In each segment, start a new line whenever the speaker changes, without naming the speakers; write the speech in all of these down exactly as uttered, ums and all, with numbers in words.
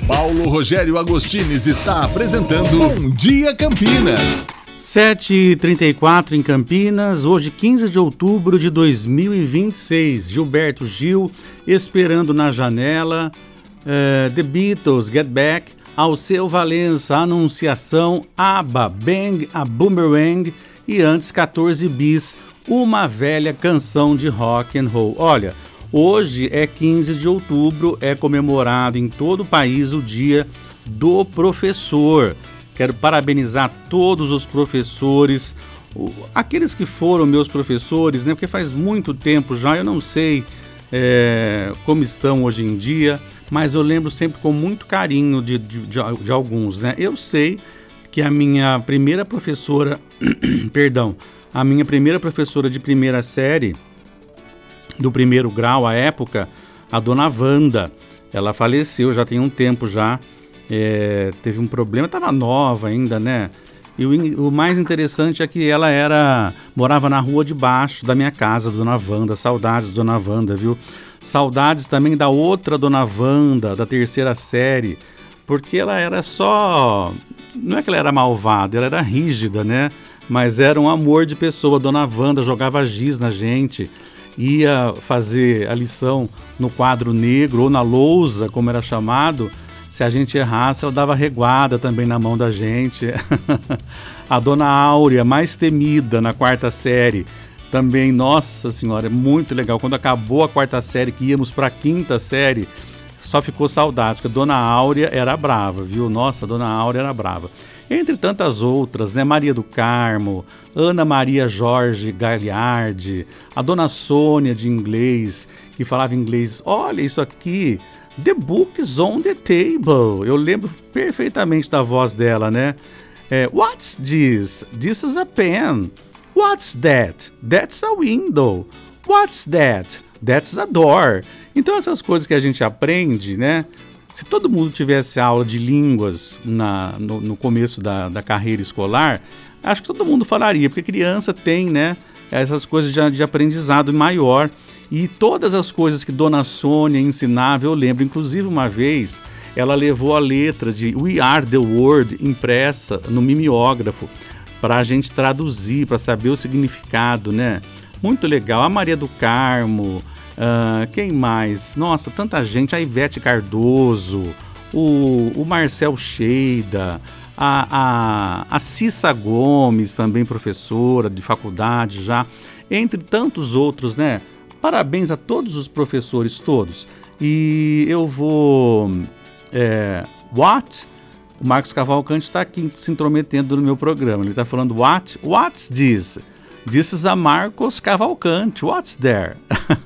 Paulo Rogério Agostines está apresentando Bom Dia Campinas.
sete e trinta e quatro em Campinas, hoje quinze de outubro de dois mil e vinte e seis. Gilberto Gil, Esperando na Janela, uh, The Beatles, Get Back, Alceu Valença, Anunciação, ABBA, Bang, a Boomerang e antes quatorze bis, Uma Velha Canção de Rock and Roll. Olha, hoje é quinze de outubro, é comemorado em todo o país o Dia do Professor. Quero parabenizar todos os professores, aqueles que foram meus professores, né? Porque faz muito tempo já, eu não sei é, como estão hoje em dia, mas eu lembro sempre com muito carinho de, de, de, de alguns, né? Eu sei que a minha primeira professora, perdão, a minha primeira professora de primeira série, do primeiro grau à época, a dona Wanda, ela faleceu, já tem um tempo já. É, teve um problema, estava nova ainda, né? E o, o mais interessante é que ela era morava na rua de baixo da minha casa, Dona Wanda. Saudades, Dona Wanda, viu? Saudades também da outra Dona Wanda, da terceira série, porque ela era só... Não é que ela era malvada, ela era rígida, né? Mas era um amor de pessoa. A Dona Wanda jogava giz na gente, ia fazer a lição no quadro negro ou na lousa, como era chamado. Se a gente errasse, ela dava reguada também na mão da gente. A Dona Áurea, mais temida na quarta série, também, nossa senhora, é muito legal. Quando acabou a quarta série, que íamos para a quinta série, só ficou saudade, porque a Dona Áurea era brava, viu? Nossa, a Dona Áurea era brava. Entre tantas outras, né? Maria do Carmo, Ana Maria Jorge Gagliardi, a Dona Sônia de inglês, que falava inglês. Olha isso aqui... The book's on the table. Eu lembro perfeitamente da voz dela, né? É, What's this? This is a pen. What's that? That's a window. What's that? That's a door. Então essas coisas que a gente aprende, né? Se todo mundo tivesse aula de línguas na, no, no começo da, da carreira escolar, acho que todo mundo falaria, porque criança tem, né? Essas coisas de, de aprendizado maior. E todas as coisas que Dona Sônia ensinava, eu lembro, inclusive uma vez, ela levou a letra de We Are The World impressa no mimeógrafo para a gente traduzir, para saber o significado, né? Muito legal. A Maria do Carmo, uh, quem mais? Nossa, tanta gente. A Ivete Cardoso, o, o Marcel Sheida, a, a, a Cissa Gomes, também professora de faculdade já, entre tantos outros, né? Parabéns a todos os professores, todos. E eu vou... É, what? O Marcos Cavalcante está aqui se intrometendo no meu programa. Ele está falando, what? What's this? This is a Marcos Cavalcante. What's there?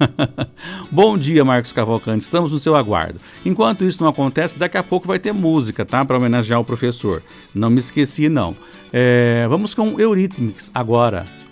Bom dia, Marcos Cavalcante. Estamos no seu aguardo. Enquanto isso não acontece, daqui a pouco vai ter música, tá? Para homenagear o professor. Não me esqueci, não. É, vamos com Eurythmics agora.